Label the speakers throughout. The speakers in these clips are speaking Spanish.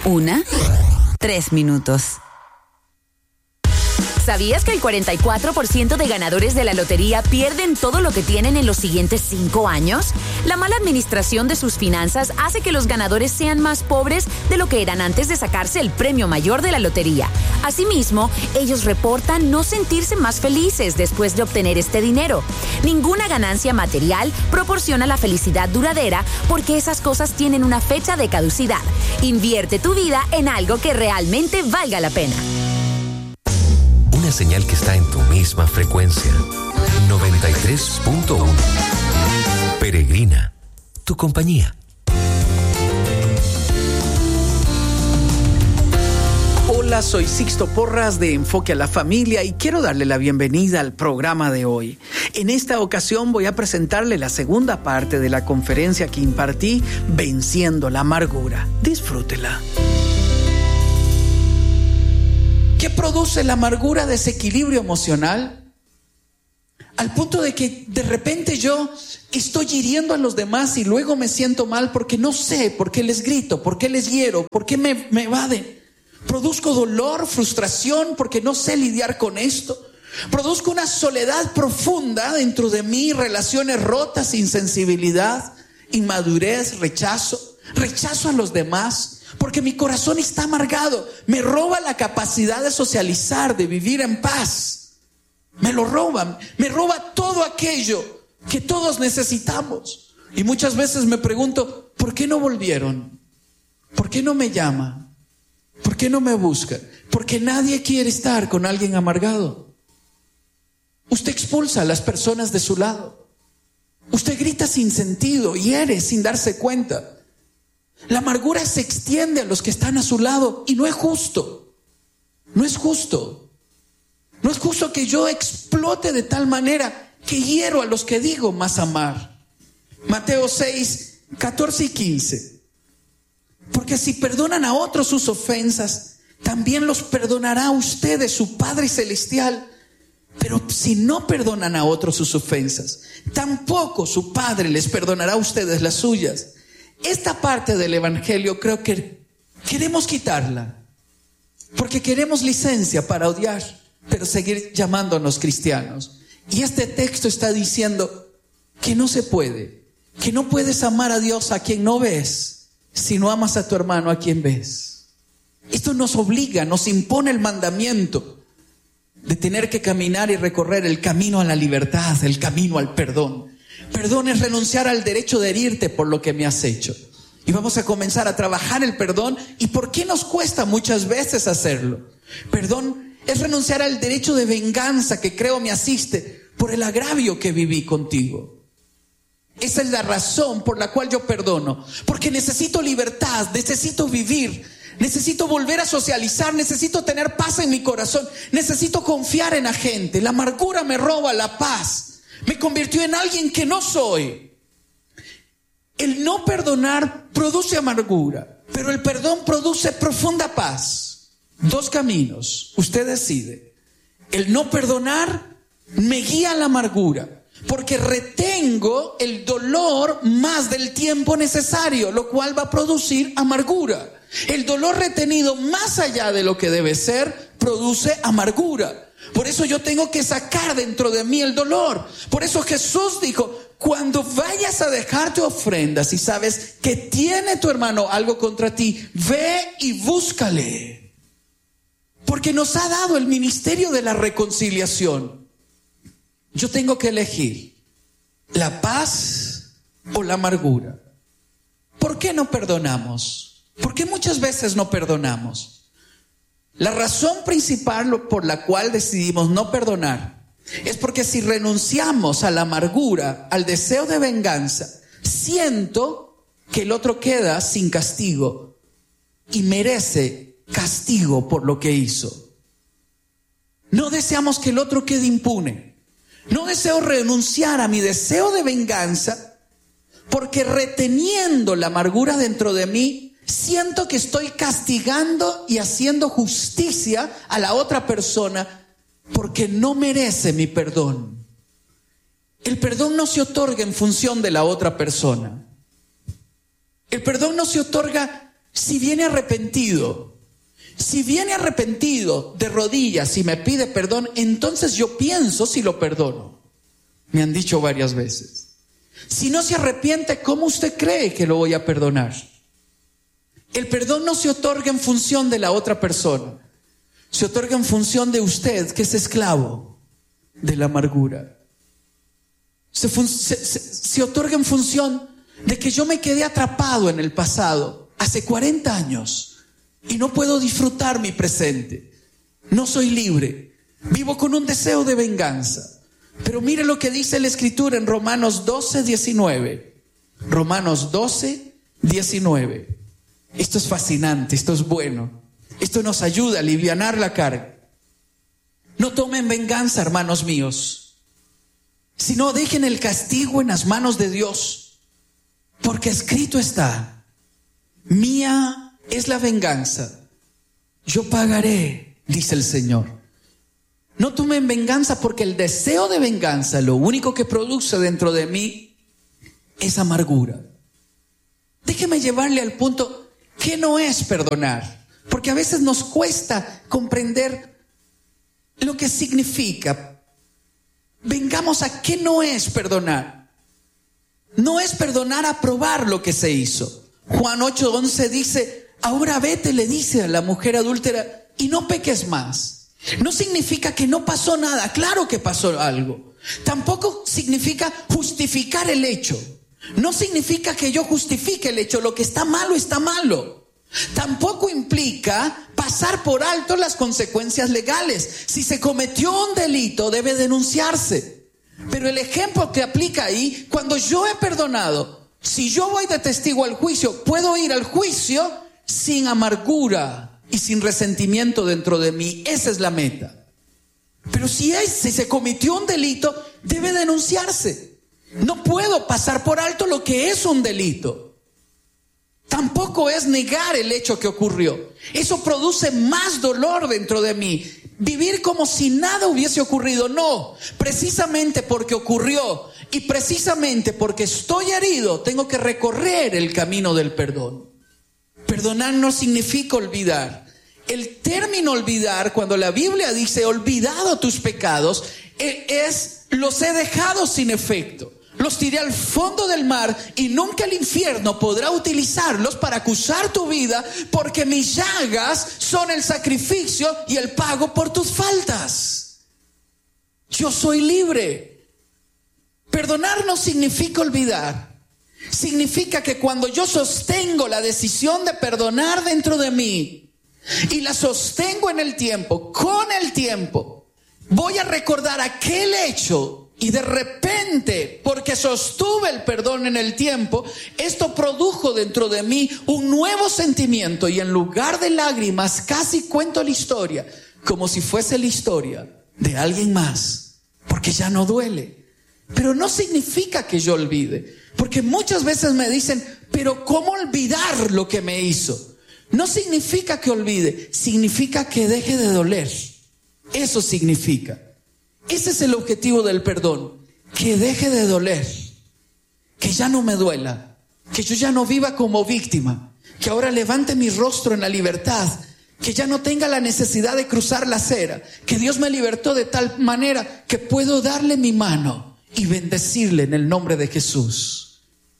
Speaker 1: 1, 3 minutos. ¿Sabías que el 44% de ganadores de la lotería pierden todo lo que tienen en los siguientes 5 años? La mala administración de sus finanzas hace que los ganadores sean más pobres de lo que eran antes de sacarse el premio mayor de la lotería. Asimismo, ellos reportan no sentirse más felices después de obtener este dinero. Ninguna ganancia material proporciona la felicidad duradera porque esas cosas tienen una fecha de caducidad. Invierte tu vida en algo que realmente valga la pena.
Speaker 2: Una señal que está en tu misma frecuencia. 93.1. Peregrina, tu compañía.
Speaker 3: Hola, soy Sixto Porras de Enfoque a la Familia y quiero darle la bienvenida al programa de hoy. En esta ocasión voy a presentarle la segunda parte de la conferencia que impartí, Venciendo la Amargura. Disfrútela. ¿Qué produce la amargura? Desequilibrio emocional. Al punto de que de repente yo estoy hiriendo a los demás y luego me siento mal porque no sé por qué les grito, por qué les hiero, por qué me evaden. Produzco dolor, frustración porque no sé lidiar con esto. Produzco una soledad profunda dentro de mí, relaciones rotas, insensibilidad, inmadurez, rechazo a los demás. Porque mi corazón está amargado, me roba la capacidad de socializar, de vivir en paz. Me lo roban, me roba todo aquello que todos necesitamos. Y muchas veces me pregunto, ¿por qué no volvieron? ¿Por qué no me llaman? ¿Por qué no me buscan? Porque nadie quiere estar con alguien amargado. Usted expulsa a las personas de su lado. Usted grita sin sentido, hiere sin darse cuenta. La amargura se extiende a los que están a su lado y no es justo. No es justo. No es justo que yo explote de tal manera que hiero a los que digo más amar. Mateo 6, 14 y 15. Porque si perdonan a otros sus ofensas, también los perdonará a ustedes su Padre Celestial. Pero si no perdonan a otros sus ofensas, tampoco su Padre les perdonará a ustedes las suyas. Esta parte del Evangelio creo que queremos quitarla, porque queremos licencia para odiar, pero seguir llamándonos cristianos. Y este texto está diciendo que no se puede, que no puedes amar a Dios a quien no ves, si no amas a tu hermano a quien ves. Esto nos obliga, nos impone el mandamiento de tener que caminar y recorrer el camino a la libertad, el camino al perdón. Perdón es renunciar al derecho de herirte por lo que me has hecho. Y vamos a comenzar a trabajar el perdón. ¿Y por qué nos cuesta muchas veces hacerlo? Perdón es renunciar al derecho de venganza que creo me asiste por el agravio que viví contigo. Esa es la razón por la cual yo perdono. Porque necesito libertad, necesito vivir, necesito volver a socializar, necesito tener paz en mi corazón, necesito confiar en la gente. La amargura me roba la paz. Me convirtió en alguien que no soy. El no perdonar produce amargura, pero el perdón produce profunda paz. 2 caminos, usted decide. El no perdonar me guía a la amargura, porque retengo el dolor más del tiempo necesario, lo cual va a producir amargura. El dolor retenido más allá de lo que debe ser, produce amargura. Por eso yo tengo que sacar dentro de mí el dolor. Por eso Jesús dijo, cuando vayas a dejar tu ofrenda, si sabes que tiene tu hermano algo contra ti, ve y búscale. Porque nos ha dado el ministerio de la reconciliación. Yo tengo que elegir la paz o la amargura. ¿Por qué no perdonamos? ¿Por qué muchas veces no perdonamos? La razón principal por la cual decidimos no perdonar es porque si renunciamos a la amargura, al deseo de venganza, siento que el otro queda sin castigo y merece castigo por lo que hizo. No deseamos que el otro quede impune. No deseo renunciar a mi deseo de venganza porque reteniendo la amargura dentro de mí, siento que estoy castigando y haciendo justicia a la otra persona porque no merece mi perdón. El perdón no se otorga en función de la otra persona. El perdón no se otorga si viene arrepentido de rodillas y me pide perdón, entonces yo pienso si lo perdono. Me han dicho varias veces. Si no se arrepiente, ¿cómo usted cree que lo voy a perdonar? El perdón no se otorga en función de la otra persona. Se otorga en función de usted, que es esclavo de la amargura. Se otorga en función de que yo me quedé atrapado en el pasado hace 40 años y no puedo disfrutar mi presente. No soy libre. Vivo con un deseo de venganza. Pero mire lo que dice la Escritura en Romanos 12:19. Romanos 12:19. Esto es fascinante, esto es bueno. Esto nos ayuda a alivianar la carga. No tomen venganza, hermanos míos, sino dejen el castigo en las manos de Dios, porque escrito está: mía es la venganza, yo pagaré, dice el Señor. No tomen venganza, porque el deseo de venganza lo único que produce dentro de mí es amargura. Déjeme llevarle al punto que no es perdonar, porque a veces nos cuesta comprender lo que significa. Vengamos a qué no es perdonar. No es perdonar aprobar lo que se hizo. Juan 8:11 dice: ahora vete, le dice a la mujer adúltera, y no peques más. No significa que no pasó nada. Claro que pasó algo. Tampoco significa justificar el hecho. No significa que yo justifique el hecho. Lo que está malo está malo. Tampoco implica pasar por alto las consecuencias legales. Si se cometió un delito, debe denunciarse. Pero el ejemplo que aplica ahí, cuando yo he perdonado, si yo voy de testigo al juicio, puedo ir al juicio sin amargura y sin resentimiento dentro de mí. Esa es la meta. Pero si se cometió un delito, debe denunciarse. No puedo pasar por alto lo que es un delito. Tampoco es negar el hecho que ocurrió. Eso produce más dolor dentro de mí. Vivir como si nada hubiese ocurrido. No, precisamente porque ocurrió y precisamente porque estoy herido, tengo que recorrer el camino del perdón. Perdonar no significa olvidar. El término olvidar, cuando la Biblia dice olvidado tus pecados, es los he dejado sin efecto. Los tiré al fondo del mar y nunca el infierno podrá utilizarlos para acusar tu vida, porque mis llagas son el sacrificio y el pago por tus faltas. Yo soy libre. Perdonar no significa olvidar. Significa que cuando yo sostengo la decisión de perdonar dentro de mí y la sostengo en el tiempo, con el tiempo, voy a recordar aquel hecho. Y de repente, porque sostuve el perdón en el tiempo, esto produjo dentro de mí un nuevo sentimiento. Y en lugar de lágrimas, casi cuento la historia, como si fuese la historia de alguien más, porque ya no duele. Pero no significa que yo olvide, porque muchas veces me dicen, pero ¿cómo olvidar lo que me hizo? No significa que olvide, significa que deje de doler. Eso significa. Ese es el objetivo del perdón, que deje de doler, que ya no me duela, que yo ya no viva como víctima, que ahora levante mi rostro en la libertad, que ya no tenga la necesidad de cruzar la acera, que Dios me libertó de tal manera que puedo darle mi mano y bendecirle en el nombre de Jesús.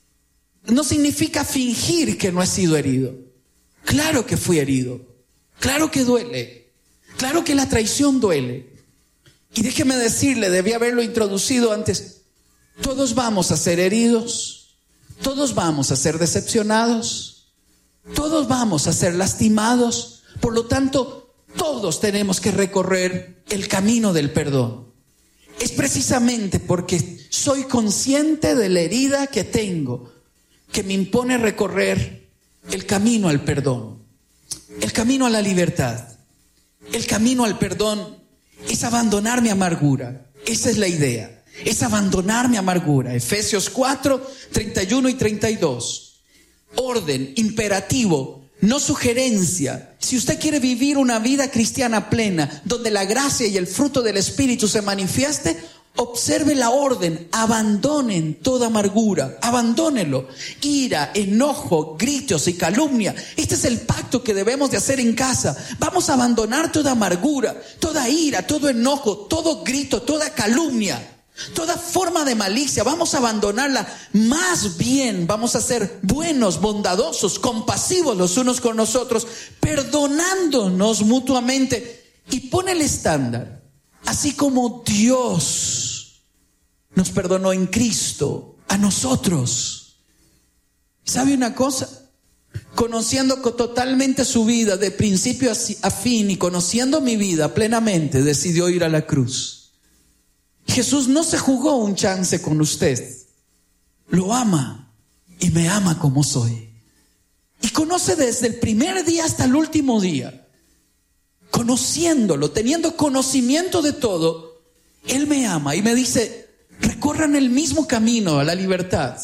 Speaker 3: No significa fingir que no he sido herido. Claro que fui herido, claro que duele, claro que la traición duele. Y déjeme decirle, debí haberlo introducido antes, todos vamos a ser heridos, todos vamos a ser decepcionados, todos vamos a ser lastimados. Por lo tanto, todos tenemos que recorrer el camino del perdón. Es precisamente porque soy consciente de la herida que tengo, que me impone recorrer el camino al perdón, el camino a la libertad, el camino al perdón. Es abandonar mi amargura. Esa es la idea. Es abandonar mi amargura. Efesios 4, 31 y 32. Orden, imperativo, no sugerencia. Si usted quiere vivir una vida cristiana plena, donde la gracia y el fruto del Espíritu se manifieste, Observe la orden, abandonen toda amargura, abandónelo. Ira, enojo, gritos y calumnia. Este es el pacto que debemos de hacer en casa. Vamos a abandonar toda amargura, toda ira, todo enojo, todo grito, toda calumnia, toda forma de malicia. Vamos a abandonarla. Más bien vamos a ser buenos, bondadosos, compasivos los unos con los otros, perdonándonos mutuamente. Y pone el estándar. Así como Dios nos perdonó en Cristo a nosotros. ¿Sabe una cosa? Conociendo totalmente su vida de principio a fin y conociendo mi vida plenamente, decidió ir a la cruz. Jesús no se jugó un chance con usted. Lo ama y me ama como soy. Y conoce desde el primer día hasta el último día. Conociéndolo, teniendo conocimiento de todo, Él me ama y me dice: recorran el mismo camino a la libertad.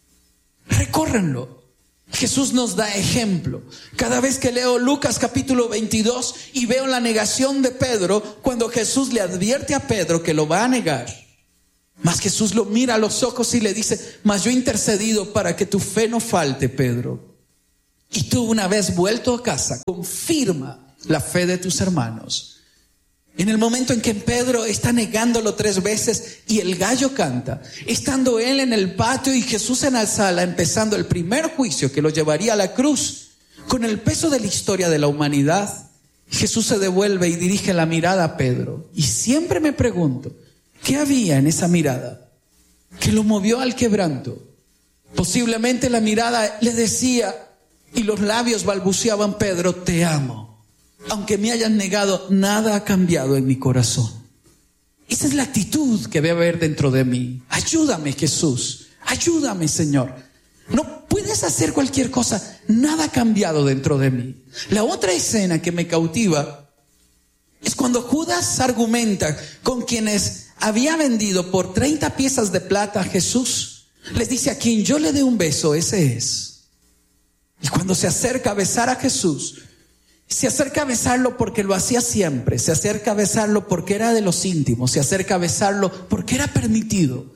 Speaker 3: Recórranlo. Jesús nos da ejemplo. Cada vez que leo Lucas capítulo 22 y veo la negación de Pedro, cuando Jesús le advierte a Pedro que lo va a negar, mas Jesús lo mira a los ojos y le dice: mas yo he intercedido para que tu fe no falte, Pedro. Y tú, una vez vuelto a casa, confirma la fe de tus hermanos. En el momento en que Pedro está negándolo 3 veces y el gallo canta, estando él en el patio y Jesús en la sala, empezando el primer juicio que lo llevaría a la cruz, con el peso de la historia de la humanidad, Jesús se devuelve y dirige la mirada a Pedro. Y siempre me pregunto, ¿qué había en esa mirada que lo movió al quebranto? Posiblemente la mirada le decía y los labios balbuceaban: Pedro, te amo. Aunque me hayan negado, nada ha cambiado en mi corazón. Esa es la actitud que debe haber dentro de mí. Ayúdame, Jesús. Ayúdame, Señor. No puedes hacer cualquier cosa. Nada ha cambiado dentro de mí. La otra escena que me cautiva es cuando Judas argumenta con quienes había vendido por 30 piezas de plata a Jesús. Les dice: a quien yo le dé un beso, ese es. Y cuando se acerca a besar a Jesús, se acerca a besarlo porque lo hacía siempre, se acerca a besarlo porque era de los íntimos, se acerca a besarlo porque era permitido.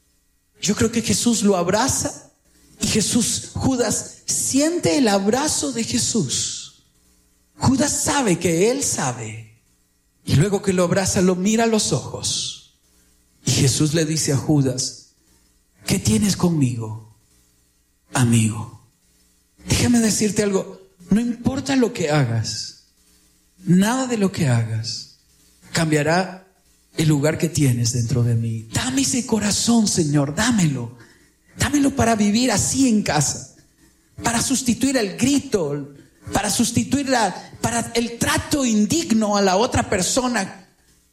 Speaker 3: Yo creo que Jesús lo abraza y Judas siente el abrazo de Jesús. Judas sabe que él sabe. Y luego que lo abraza, lo mira a los ojos. Y Jesús le dice a Judas: ¿qué tienes conmigo, amigo? Déjame decirte algo. No importa lo que hagas, nada de lo que hagas cambiará el lugar que tienes dentro de mí. Dame ese corazón, Señor, dámelo. Dámelo para vivir así en casa, para sustituir el grito, para sustituir para el trato indigno a la otra persona.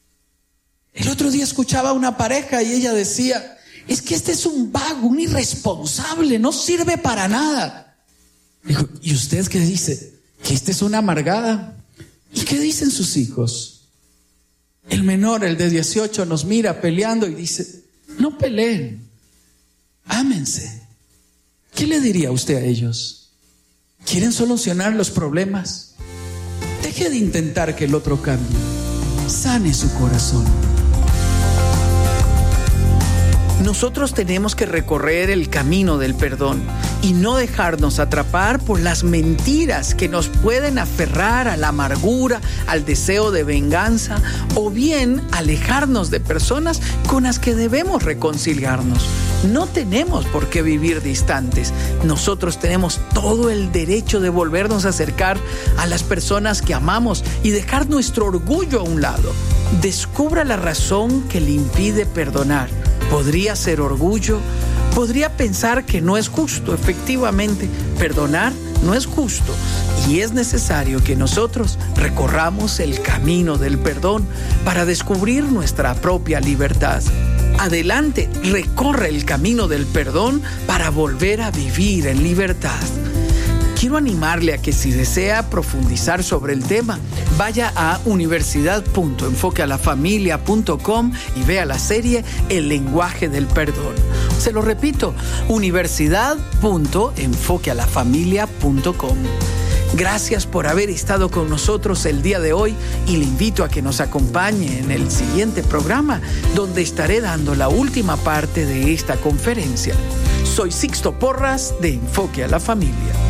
Speaker 3: El otro día escuchaba a una pareja y ella decía: es que este es un vago, un irresponsable, no sirve para nada. Dijo: ¿y usted qué dice? ¿Que esta es una amargada? ¿Y qué dicen sus hijos? El menor, el de 18, nos mira peleando y dice: no peleen, ámense. ¿Qué le diría usted a ellos? ¿Quieren solucionar los problemas? Deje de intentar que el otro cambie. Sane su corazón. Nosotros tenemos que recorrer el camino del perdón y no dejarnos atrapar por las mentiras que nos pueden aferrar a la amargura, al deseo de venganza, o bien alejarnos de personas con las que debemos reconciliarnos. No tenemos por qué vivir distantes. Nosotros tenemos todo el derecho de volvernos a acercar a las personas que amamos y dejar nuestro orgullo a un lado. Descubra la razón que le impide perdonar. Podría ser orgullo, podría pensar que no es justo. Efectivamente, perdonar no es justo y es necesario que nosotros recorramos el camino del perdón para descubrir nuestra propia libertad. Adelante, recorre el camino del perdón para volver a vivir en libertad. Quiero animarle a que, si desea profundizar sobre el tema, vaya a universidad.enfoquealafamilia.com y vea la serie El lenguaje del perdón. Se lo repito, universidad.enfoquealafamilia.com. Gracias por haber estado con nosotros el día de hoy y le invito a que nos acompañe en el siguiente programa, donde estaré dando la última parte de esta conferencia. Soy Sixto Porras de Enfoque a la Familia.